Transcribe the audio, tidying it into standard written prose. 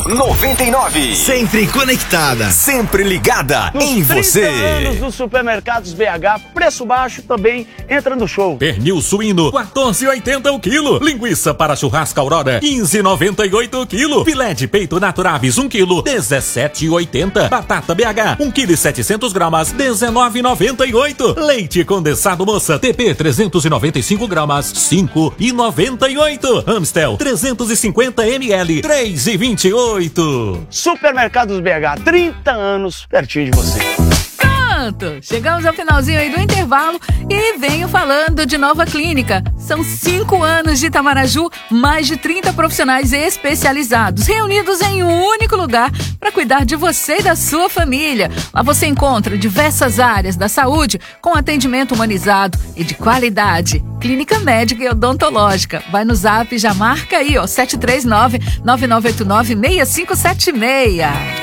99. Sempre conectada. Sempre ligada Nos em 30 você. anos dos supermercados BH, preço baixo também entra no show. Pernil suíno, 14,80 o quilo. Linguiça para churrasco Aurora, 15,98 o quilo. Filé de peito Naturavis, 1 quilo, 17,80. Batata BH, 1 quilo e 700 gramas, 19,98. Leite condensado Moça, TP 395 gramas, 5,98. Amstel, 350 ml, 3,28. Supermercados BH, 30 anos pertinho de você. Pronto, chegamos ao finalzinho aí do intervalo e venho falando de Nova Clínica. São 5 anos de Itamaraju, mais de 30 profissionais especializados, reunidos em um único lugar para cuidar de você e da sua família. Lá você encontra diversas áreas da saúde com atendimento humanizado e de qualidade. Clínica médica e odontológica. Vai no Zap e já marca aí, ó, 739-9989-6576.